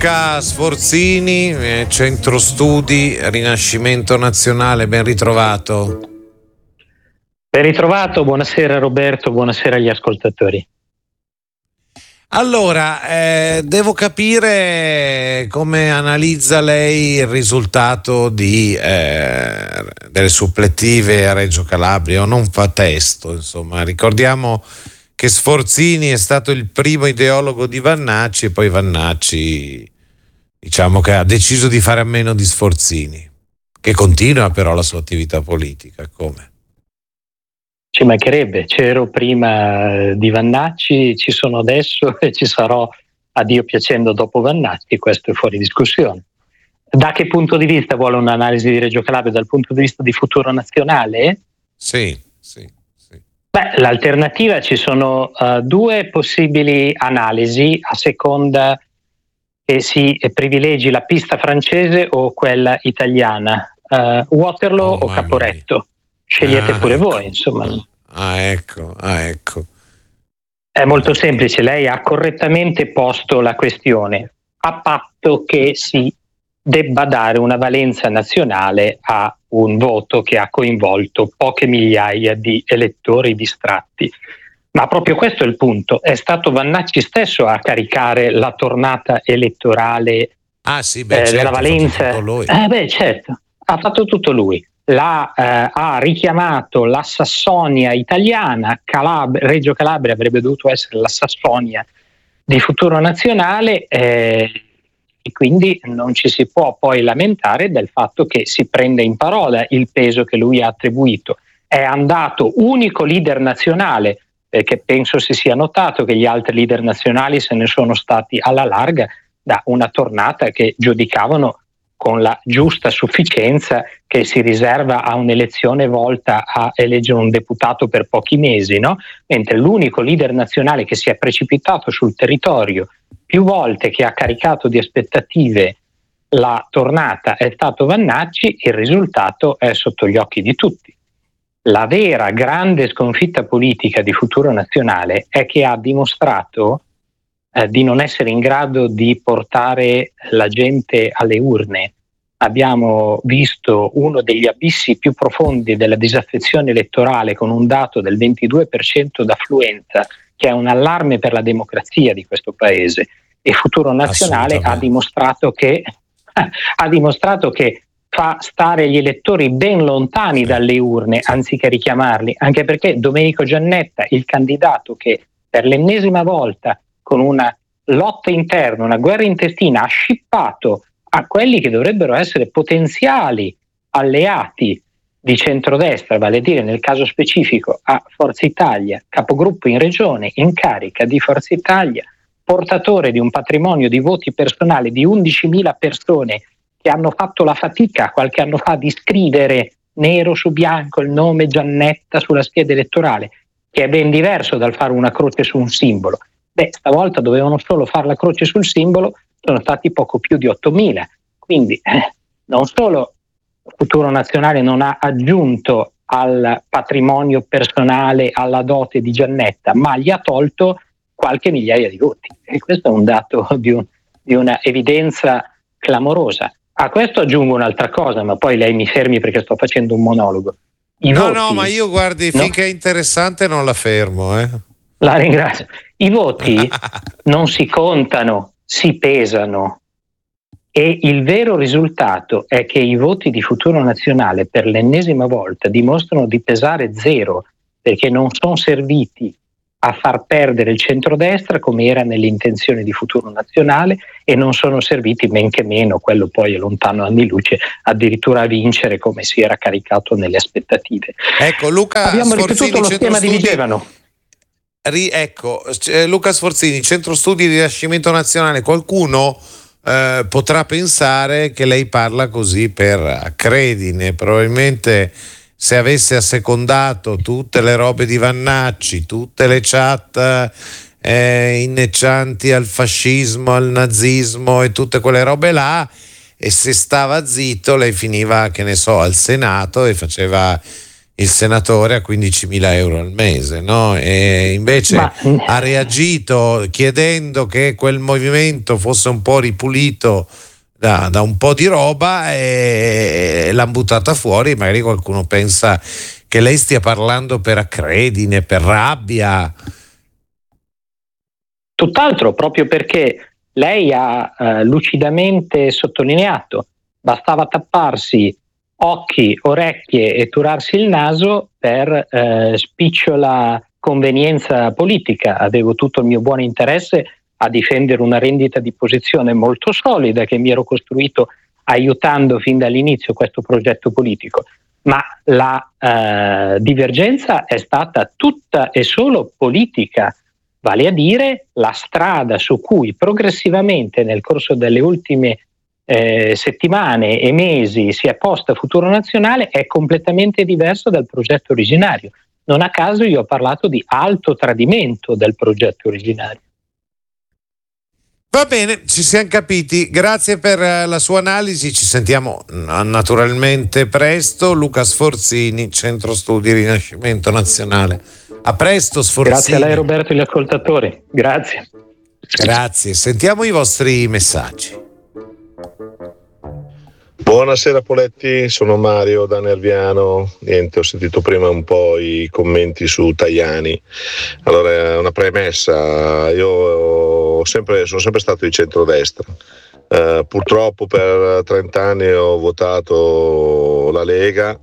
Luca Sforzini, Centro Studi Rinascimento Nazionale, ben ritrovato. Ben ritrovato, buonasera Roberto, buonasera agli ascoltatori. Allora, devo capire come analizza lei il risultato delle suppletive a Reggio Calabria, o non fa testo, insomma. Ricordiamo che Sforzini è stato il primo ideologo di Vannacci e poi Vannacci, diciamo che ha deciso di fare a meno di Sforzini, che continua però la sua attività politica. Come? Ci mancherebbe, c'ero prima di Vannacci, ci sono adesso e ci sarò a Dio piacendo dopo Vannacci, questo è fuori discussione. Da che punto di vista vuole un'analisi di Reggio Calabria? Dal punto di vista di futuro nazionale? Sì. Beh, l'alternativa, ci sono due possibili analisi a seconda che si privilegi la pista francese o quella italiana, Waterloo o Caporetto. Scegliete pure voi, insomma. Ecco. È molto semplice, lei ha correttamente posto la questione, a patto che si debba dare una valenza nazionale a un voto che ha coinvolto poche migliaia di elettori distratti. Ma proprio questo è il punto, è stato Vannacci stesso a caricare la tornata elettorale della valenza. Ha fatto tutto lui. Certo, ha fatto tutto lui. Ha richiamato la Sassonia italiana, Reggio Calabria avrebbe dovuto essere la Sassonia di Futuro Nazionale, e quindi non ci si può poi lamentare del fatto che si prende in parola il peso che lui ha attribuito. È andato unico leader nazionale, perché penso si sia notato che gli altri leader nazionali se ne sono stati alla larga da una tornata che giudicavano con la giusta sufficienza che si riserva a un'elezione volta a eleggere un deputato per pochi mesi, no? Mentre l'unico leader nazionale che si è precipitato sul territorio più volte, che ha caricato di aspettative la tornata, è stato Vannacci. Il risultato è sotto gli occhi di tutti. La vera grande sconfitta politica di Futuro Nazionale è che ha dimostrato di non essere in grado di portare la gente alle urne. Abbiamo visto uno degli abissi più profondi della disaffezione elettorale, con un dato del 22% d'affluenza, che è un allarme per la democrazia di questo paese. E Futuro Nazionale ha dimostrato che fa stare gli elettori ben lontani dalle urne anziché richiamarli, anche perché Domenico Giannetta, il candidato che per l'ennesima volta con una lotta interna, una guerra intestina, ha scippato a quelli che dovrebbero essere potenziali alleati di centrodestra, vale a dire nel caso specifico a Forza Italia, capogruppo in regione, in carica di Forza Italia, portatore di un patrimonio di voti personali di 11.000 persone che hanno fatto la fatica qualche anno fa di scrivere nero su bianco il nome Giannetta sulla scheda elettorale, che è ben diverso dal fare una croce su un simbolo. Stavolta dovevano solo fare la croce sul simbolo, sono stati poco più di 8.000. Quindi non solo Futuro Nazionale non ha aggiunto al patrimonio personale, alla dote di Giannetta, ma gli ha tolto qualche migliaia di voti. E questo è un dato di una evidenza clamorosa. A questo aggiungo un'altra cosa, ma poi lei mi fermi perché sto facendo un monologo. No, ma io guardi, finché è interessante non la fermo. La ringrazio. I voti non si contano, si pesano, e il vero risultato è che i voti di Futuro Nazionale per l'ennesima volta dimostrano di pesare zero, perché non sono serviti a far perdere il centrodestra come era nell'intenzione di Futuro Nazionale, e non sono serviti, men che meno, quello poi è lontano anni luce, addirittura a vincere come si era caricato nelle aspettative. Ecco, Luca abbiamo Sforzini, ripetuto lo schema di Vigevano. Luca Sforzini, Centro Studi di Rinascimento Nazionale. Qualcuno potrà pensare che lei parla così per accredine. Probabilmente, se avesse assecondato tutte le robe di Vannacci, tutte le chat inneggianti al fascismo, al nazismo e tutte quelle robe là, e se stava zitto lei finiva, che ne so, al Senato e faceva il senatore a 15.000 euro al mese, no? E invece ha reagito chiedendo che quel movimento fosse un po' ripulito da un po' di roba e l'hanno buttata fuori. Magari qualcuno pensa che lei stia parlando per accredine, per rabbia. Tutt'altro, proprio perché lei ha lucidamente sottolineato, bastava tapparsi occhi, orecchie e turarsi il naso per spicciola convenienza politica. Avevo tutto il mio buon interesse a difendere una rendita di posizione molto solida che mi ero costruito aiutando fin dall'inizio questo progetto politico, ma la divergenza è stata tutta e solo politica, vale a dire la strada su cui progressivamente nel corso delle ultime settimane e mesi si è posta Futuro Nazionale è completamente diverso dal progetto originario. Non a caso io ho parlato di alto tradimento del progetto originario. Va bene, ci siamo capiti. Grazie per la sua analisi. Ci sentiamo naturalmente presto. Luca Sforzini, Centro Studi Rinascimento Nazionale. A presto, Sforzini. Grazie a lei, Roberto, e agli ascoltatori. Grazie. Grazie. Sentiamo i vostri messaggi. Buonasera Poletti, sono Mario da Nerviano. Niente, ho sentito prima un po' i commenti su Tajani. Allora, una premessa, io sono sempre stato di centrodestra. Purtroppo per 30 anni ho votato la Lega,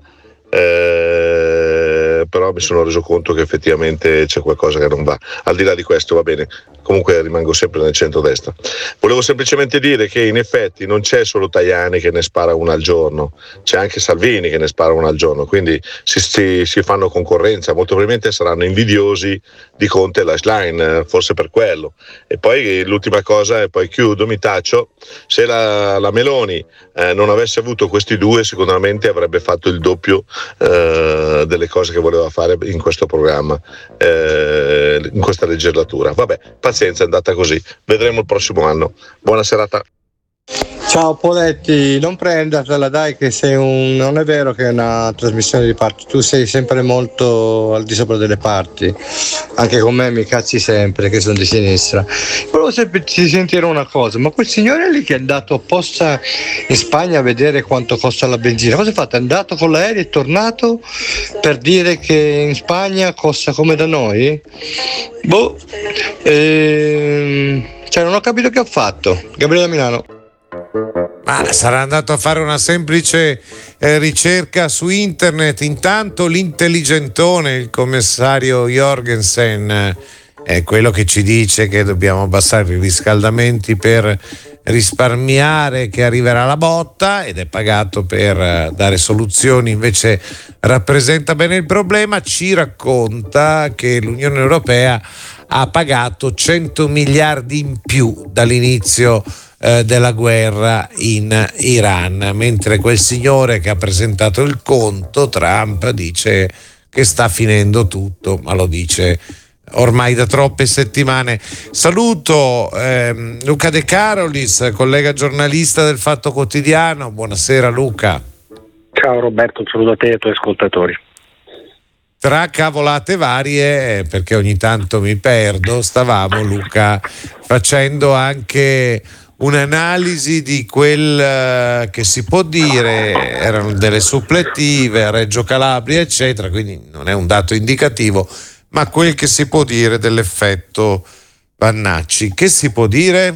però mi sono reso conto che effettivamente c'è qualcosa che non va. Al di là di questo va bene, comunque rimango sempre nel centrodestra. Volevo semplicemente dire che in effetti non c'è solo Tajani che ne spara una al giorno, c'è anche Salvini che ne spara una al giorno, quindi si fanno concorrenza. Molto probabilmente saranno invidiosi di Conte e la Schlein, forse per quello. E poi l'ultima cosa, e poi chiudo, mi taccio, se la Meloni non avesse avuto questi due, sicuramente avrebbe fatto il doppio delle cose che voleva fare in questo programma, in questa legislatura. Vabbè, pazienza, è andata così, vedremo il prossimo anno. Buona serata. Ciao Poletti, non prendertela dai che non è vero che è una trasmissione di parti, tu sei sempre molto al di sopra delle parti, anche con me mi cazzi sempre che sono di sinistra. Volevo sentire una cosa, ma quel signore lì che è andato apposta in Spagna a vedere quanto costa la benzina, cosa è fatto? È andato con l'aereo e è tornato per dire che in Spagna costa come da noi? Cioè non ho capito che ha fatto. Gabriele da Milano. Ma sarà andato a fare una semplice ricerca su internet. Intanto l'intelligentone, il commissario Jorgensen, è quello che ci dice che dobbiamo abbassare i riscaldamenti per risparmiare, che arriverà la botta, ed è pagato per dare soluzioni, invece rappresenta bene il problema. Ci racconta che l'Unione Europea ha pagato 100 miliardi in più dall'inizio della guerra in Iran, mentre quel signore che ha presentato il conto, Trump, dice che sta finendo tutto, ma lo dice ormai da troppe settimane. Saluto Luca De Carolis, collega giornalista del Fatto Quotidiano. Buonasera Luca. Ciao Roberto, un saluto a te e ai tuoi ascoltatori. Tra cavolate varie, perché ogni tanto mi perdo, stavamo, Luca, facendo anche un'analisi di quel che si può dire erano delle suppletive a Reggio Calabria eccetera, quindi non è un dato indicativo, ma quel che si può dire dell'effetto Vannacci. Che si può dire?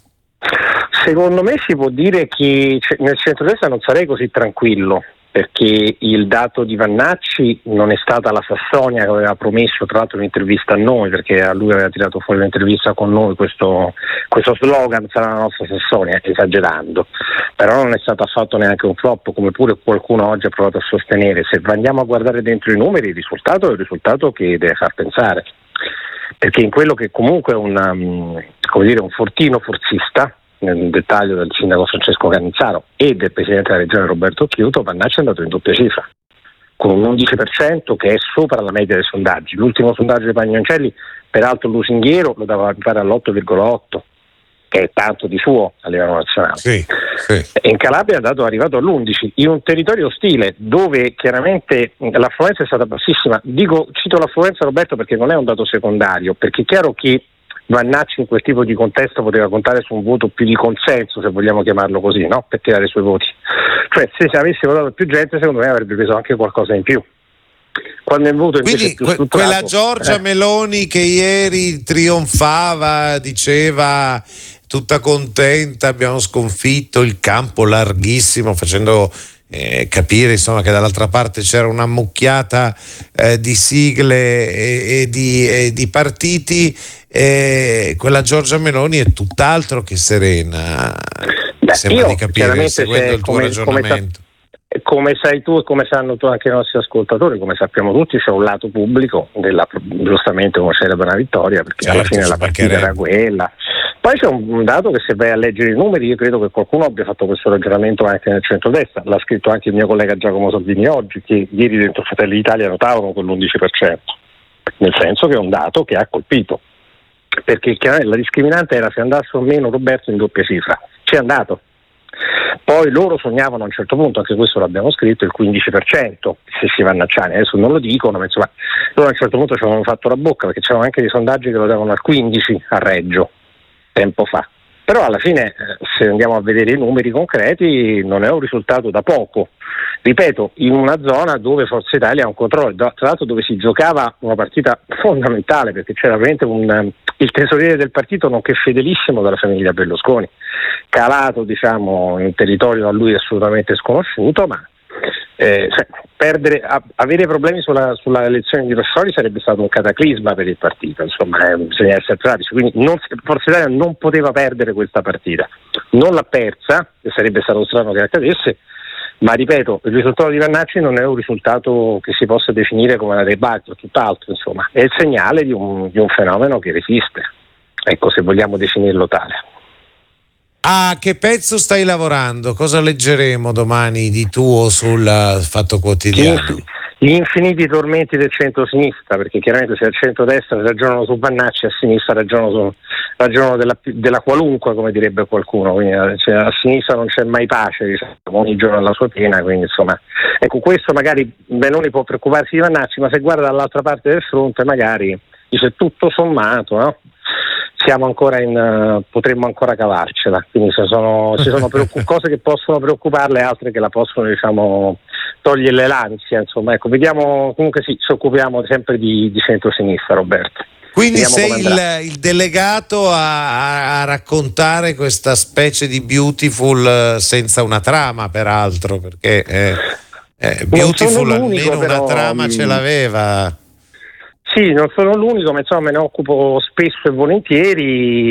Secondo me si può dire che nel centrodestra non sarei così tranquillo, perché il dato di Vannacci non è stata la Sassonia che aveva promesso, tra l'altro, un'intervista a noi, perché a lui aveva tirato fuori un'intervista con noi, questo slogan sarà la nostra Sassonia, esagerando, però non è stato affatto neanche un flop, come pure qualcuno oggi ha provato a sostenere. Se andiamo a guardare dentro i numeri, il risultato è un risultato che deve far pensare, perché in quello che comunque è un fortino forzista, nel dettaglio del sindaco Francesco Cannizzaro e del presidente della regione Roberto Chiuto, Vannacci è andato in doppia cifra, con un 11% che è sopra la media dei sondaggi. L'ultimo sondaggio di Pagnoncelli, peraltro lusinghiero, lo dava fare all'8,8%, che è tanto di suo a livello nazionale. Sì. E in Calabria è arrivato all'11, in un territorio ostile dove chiaramente l'affluenza è stata bassissima. Cito l'affluenza, Roberto, perché non è un dato secondario, perché è chiaro che Vannacci in quel tipo di contesto poteva contare su un voto più di consenso, se vogliamo chiamarlo così, no? Per tirare i suoi voti. Cioè, se avesse votato più gente, secondo me avrebbe preso anche qualcosa in più. Quando il voto invece quindi quella Giorgia Meloni che ieri trionfava, diceva tutta contenta, abbiamo sconfitto il campo larghissimo, facendo capire insomma che dall'altra parte c'era una mucchiata di sigle e di partiti, quella Giorgia Meloni è tutt'altro che serena. Sembra di capire, seguendo il tuo ragionamento. Come sai tu e come sanno anche i nostri ascoltatori, come sappiamo tutti, c'è un lato pubblico giustamente come celebra una vittoria, perché alla fine la partita era quella. Poi c'è un dato che, se vai a leggere i numeri, io credo che qualcuno abbia fatto questo ragionamento anche nel centrodestra, l'ha scritto anche il mio collega Giacomo Salvini oggi, che ieri dentro Fratelli d'Italia notavano quell'11%, nel senso che è un dato che ha colpito, perché chiaramente la discriminante era se andasse o meno Roberto in doppia cifra, ci è andato. Poi loro sognavano a un certo punto, anche questo l'abbiamo scritto, il 15%, se si Vannacciani, adesso non lo dicono, ma insomma loro a un certo punto ci avevano fatto la bocca, perché c'erano anche dei sondaggi che lo davano al 15% a Reggio tempo fa. Però alla fine, se andiamo a vedere i numeri concreti, non è un risultato da poco. Ripeto, in una zona dove Forza Italia ha un controllo, tra l'altro dove si giocava una partita fondamentale, perché c'era veramente il tesoriere del partito, nonché fedelissimo della famiglia Berlusconi, calato diciamo in territorio a lui assolutamente sconosciuto, ma avere problemi sulla elezione di Rossoli sarebbe stato un cataclisma per il partito, insomma bisogna essere pratici, quindi Forza Italia non poteva perdere questa partita, non l'ha persa, e sarebbe stato strano che accadesse, ma ripeto, il risultato di Vannacci non è un risultato che si possa definire come una debacle, tutt'altro, insomma è il segnale di un fenomeno che resiste, ecco, se vogliamo definirlo tale. A che pezzo stai lavorando? Cosa leggeremo domani di tuo sul Fatto Quotidiano? Gli infiniti tormenti del centro-sinistra, perché chiaramente se al centro-destra ragionano su Vannacci, a sinistra ragionano della qualunque, come direbbe qualcuno, quindi a sinistra non c'è mai pace, diciamo, ogni giorno alla sua pena, quindi insomma, ecco, questo magari Meloni può preoccuparsi di Vannacci, ma se guarda dall'altra parte del fronte magari dice tutto sommato, no? Potremmo ancora cavarcela, quindi ci sono cose che possono preoccuparle, altre che la possono, diciamo, toglierle l'ansia, insomma, ecco, vediamo, comunque sì, ci occupiamo sempre di centrosinistra, Roberto. Quindi sei il delegato a raccontare questa specie di Beautiful senza una trama, peraltro, perché Beautiful almeno una trama ce l'aveva. Sì, non sono l'unico, ma insomma me ne occupo spesso e volentieri,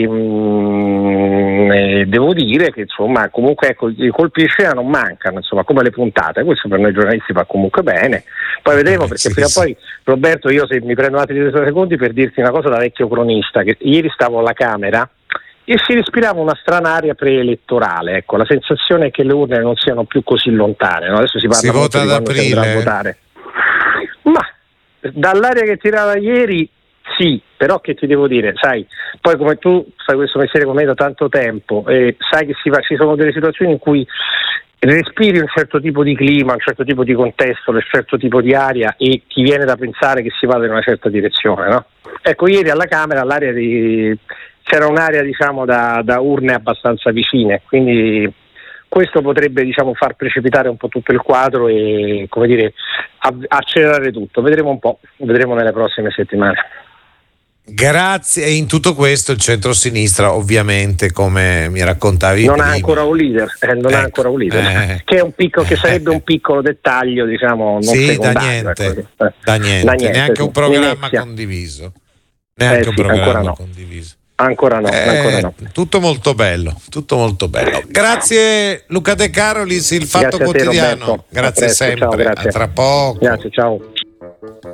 devo dire che insomma comunque ecco, i colpi di scena non mancano, insomma, come le puntate, questo per noi giornalisti va comunque bene. Poi vedremo, perché prima o poi, Roberto, io se mi prendo altri 2 secondi per dirti una cosa da vecchio cronista, che ieri stavo alla Camera e si respirava una strana aria preelettorale, ecco, la sensazione è che le urne non siano più così lontane, no? Adesso si parla molto di quando si andrà a votare. Ma dall'aria che tirava ieri sì, però che ti devo dire, sai, poi come tu fai questo mestiere con me da tanto tempo e sai che ci sono delle situazioni in cui respiri un certo tipo di clima, un certo tipo di contesto, un certo tipo di aria e ti viene da pensare che si vada in una certa direzione, no? Ecco, ieri alla Camera c'era un'area, diciamo, da urne abbastanza vicine, quindi questo potrebbe, diciamo, far precipitare un po' tutto il quadro e, come dire, accelerare tutto. Vedremo un po', vedremo nelle prossime settimane. Grazie. E in tutto questo il centro-sinistra, ovviamente, come mi raccontavi non prima, ha ancora un leader, ha ancora un leader, che è un piccolo, che sarebbe un piccolo dettaglio, diciamo, non secondario. Da niente, neanche un programma condiviso. Neanche un programma condiviso. Ancora no. Tutto molto bello. Grazie Luca De Carolis, il Fatto Quotidiano. Grazie sempre. Ciao, grazie. A tra poco. Grazie, ciao.